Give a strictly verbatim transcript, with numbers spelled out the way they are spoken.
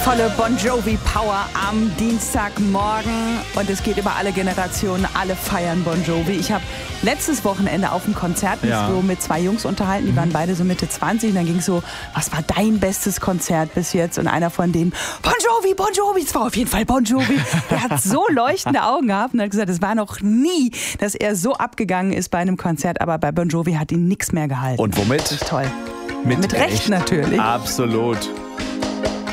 Volle Bon Jovi Power am Dienstagmorgen und es geht über alle Generationen, alle feiern Bon Jovi. Ich habe letztes Wochenende auf dem Konzert mich Ja. so mit zwei Jungs unterhalten, die waren beide so Mitte zwanzig und dann ging es so, was war dein bestes Konzert bis jetzt? Und einer von denen, Bon Jovi, Bon Jovi, es war auf jeden Fall Bon Jovi. Der hat so leuchtende Augen gehabt und hat gesagt, es war noch nie, dass er so abgegangen ist bei einem Konzert, aber bei Bon Jovi hat ihn nichts mehr gehalten. Und womit? Toll. Mit, Mit Recht natürlich. Absolut.